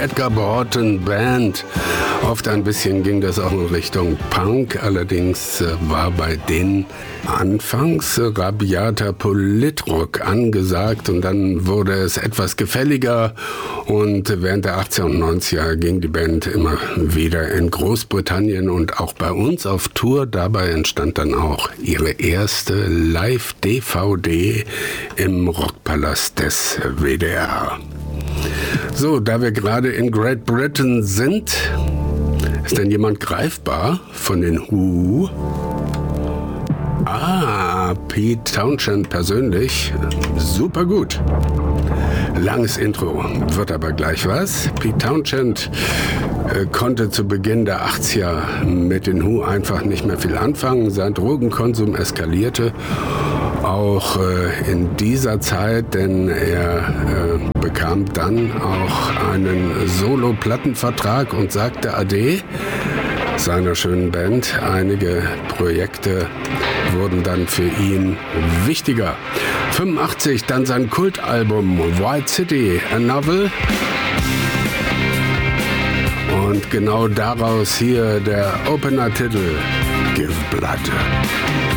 Edgar Broughton Band. Oft ein bisschen ging das auch in Richtung Punk, allerdings war bei denen anfangs rabiater Politrock angesagt und dann wurde es etwas gefälliger und während der 80er und 90er ging die Band immer wieder in Großbritannien und auch bei uns auf Tour. Dabei entstand dann auch ihre erste Live-DVD im Rockpalast des WDR. So, da wir gerade in Great Britain sind, ist denn jemand greifbar von den Who? Pete Townshend persönlich. Super gut. Langes Intro, wird aber gleich was. Pete Townshend konnte zu Beginn der 80er mit den Who einfach nicht mehr viel anfangen. Sein Drogenkonsum eskalierte auch in dieser Zeit, denn er bekam dann auch einen Solo-Plattenvertrag und sagte Ade seiner schönen Band. Einige Projekte wurden dann für ihn wichtiger. 85 dann sein Kultalbum White City, a Novel. Und genau daraus hier der Opener-Titel Give Blood.